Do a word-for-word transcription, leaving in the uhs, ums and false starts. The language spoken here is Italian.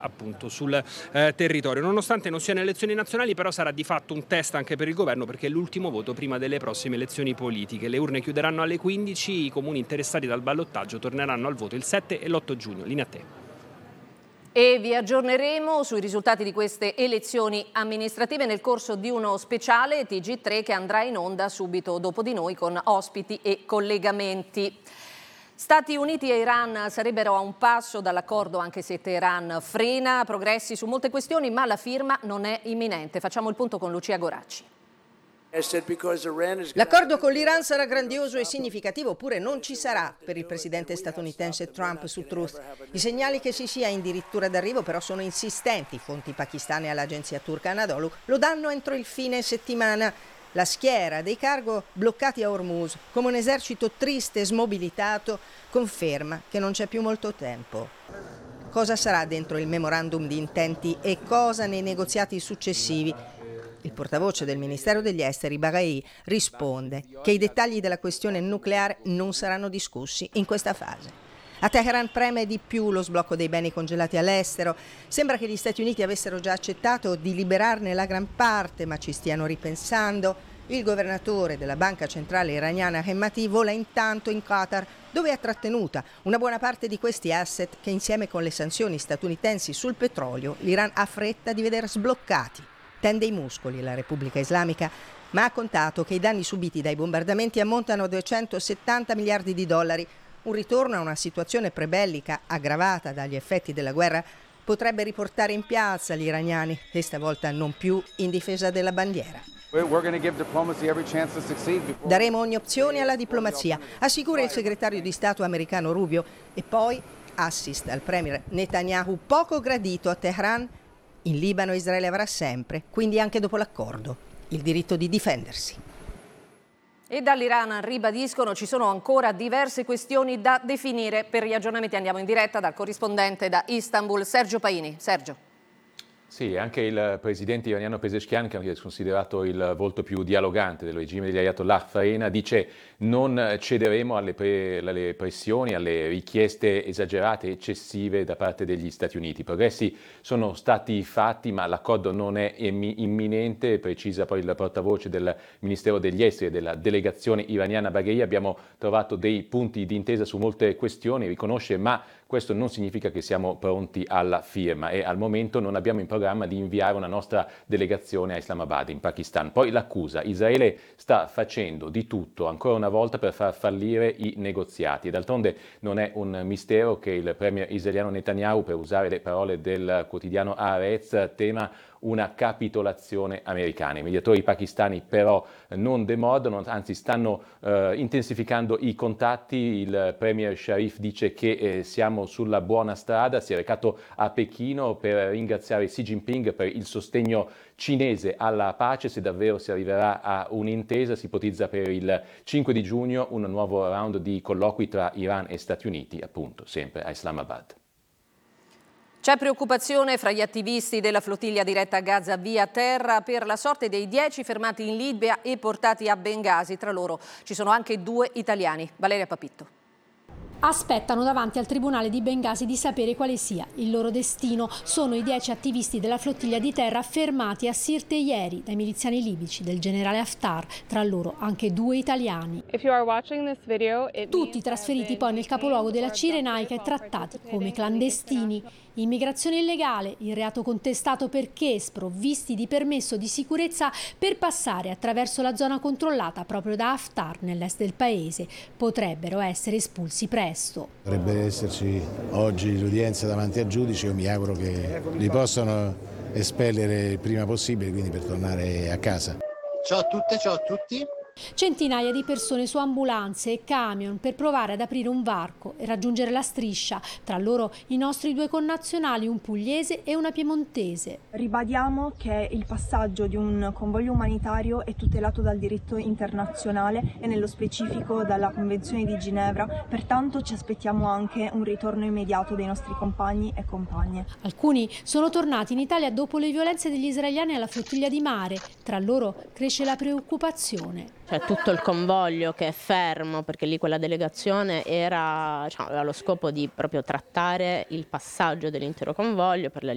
appunto sul eh, territorio. Nonostante non siano elezioni nazionali, però sarà di fatto un test anche per il governo, perché è l'ultimo voto prima delle prossime elezioni politiche. Le urne chiuderanno alle quindici, i comuni interessati dal ballottaggio torneranno al voto il sette e l'otto giugno. Linea a te. E vi aggiorneremo sui risultati di queste elezioni amministrative nel corso di uno speciale T G tre che andrà in onda subito dopo di noi con ospiti e collegamenti. Stati Uniti e Iran sarebbero a un passo dall'accordo, anche se Teheran frena progressi su molte questioni, ma la firma non è imminente. Facciamo il punto con Lucia Goracci. L'accordo con l'Iran sarà grandioso e significativo, oppure non ci sarà per il presidente statunitense Trump su Truth. I segnali che si sia addirittura d'arrivo però sono insistenti. Fonti pakistane all'agenzia turca Anadolu lo danno entro il fine settimana. La schiera dei cargo bloccati a Hormuz, come un esercito triste e smobilitato, conferma che non c'è più molto tempo. Cosa sarà dentro il memorandum di intenti e cosa nei negoziati successivi? Il portavoce del Ministero degli Esteri, Baghei, risponde che i dettagli della questione nucleare non saranno discussi in questa fase. A Teheran preme di più lo sblocco dei beni congelati all'estero. Sembra che gli Stati Uniti avessero già accettato di liberarne la gran parte, ma ci stiano ripensando. Il governatore della banca centrale iraniana Hemmati vola intanto in Qatar, dove è trattenuta una buona parte di questi asset che insieme con le sanzioni statunitensi sul petrolio l'Iran ha fretta di vedere sbloccati. Tende i muscoli la Repubblica Islamica, ma ha contato che i danni subiti dai bombardamenti ammontano a duecentosettanta miliardi di dollari. Un ritorno a una situazione prebellica aggravata dagli effetti della guerra potrebbe riportare in piazza gli iraniani, e stavolta non più in difesa della bandiera. Daremo ogni opzione alla diplomazia, assicura il segretario di Stato americano Rubio, e poi assist al premier Netanyahu poco gradito a Teheran. In Libano Israele avrà sempre, quindi anche dopo l'accordo, il diritto di difendersi. E dall'Iran ribadiscono ci sono ancora diverse questioni da definire. Per gli aggiornamenti andiamo in diretta dal corrispondente da Istanbul, Sergio Paini. Sergio. Sì, anche il presidente iraniano Pezeshkian, che è considerato il volto più dialogante del regime degli Ayatollah frena, dice non cederemo alle, pre, alle pressioni, alle richieste esagerate e eccessive da parte degli Stati Uniti. I progressi sono stati fatti, ma l'accordo non è imminente, precisa poi il portavoce del Ministero degli Esteri e della delegazione iraniana Baghei. Abbiamo trovato dei punti di intesa su molte questioni, riconosce, ma questo non significa che siamo pronti alla firma e al momento non abbiamo in programma di inviare una nostra delegazione a Islamabad, in Pakistan. Poi l'accusa: Israele sta facendo di tutto ancora una volta per far fallire i negoziati, e d'altronde non è un mistero che il premier israeliano Netanyahu, per usare le parole del quotidiano Haaretz, tema una capitolazione americana. I mediatori pakistani però non demordono, anzi stanno eh, intensificando i contatti. Il premier Sharif dice che eh, siamo sulla buona strada, si è recato a Pechino per ringraziare Xi Jinping per il sostegno cinese alla pace. Se davvero si arriverà a un'intesa, si ipotizza per il cinque di giugno un nuovo round di colloqui tra Iran e Stati Uniti, appunto sempre a Islamabad. C'è preoccupazione fra gli attivisti della flottiglia diretta a Gaza via terra per la sorte dei dieci fermati in Libia e portati a Bengasi. Tra loro ci sono anche due italiani. Valeria Papitto. Aspettano davanti al tribunale di Bengasi di sapere quale sia il loro destino. Sono i dieci attivisti della flottiglia di terra fermati a Sirte ieri dai miliziani libici del generale Haftar, tra loro anche due italiani. Tutti trasferiti poi nel capoluogo della Cirenaica e trattati come clandestini. Immigrazione illegale, il reato contestato perché sprovvisti di permesso di sicurezza per passare attraverso la zona controllata proprio da Haftar nell'est del paese. Potrebbero essere espulsi presto. Dovrebbe esserci oggi l'udienza davanti al giudice, io mi auguro che li possano espellere il prima possibile, quindi per tornare a casa. Ciao a tutte, ciao a tutti. Centinaia di persone su ambulanze e camion per provare ad aprire un varco e raggiungere la striscia, tra loro i nostri due connazionali, un pugliese e una piemontese. Ribadiamo che il passaggio di un convoglio umanitario è tutelato dal diritto internazionale e nello specifico dalla Convenzione di Ginevra, pertanto ci aspettiamo anche un ritorno immediato dei nostri compagni e compagne. Alcuni sono tornati in Italia dopo le violenze degli israeliani alla flottiglia di mare, tra loro cresce la preoccupazione. C'è tutto il convoglio che è fermo, perché lì quella delegazione era, diciamo, aveva lo scopo di proprio trattare il passaggio dell'intero convoglio per la